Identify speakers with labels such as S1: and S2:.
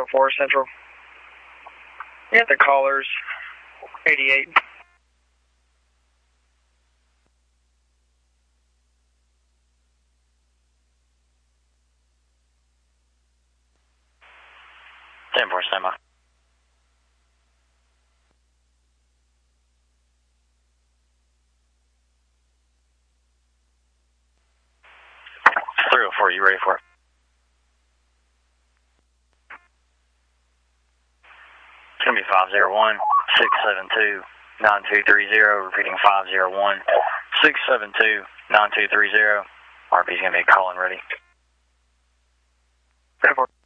S1: 4 Central. Yeah, the caller's 88.
S2: Standby. 304, you ready for it? It's going to be 501-672-9230, repeating 501-672-9230. RP's going to be calling ready.
S1: 10-4.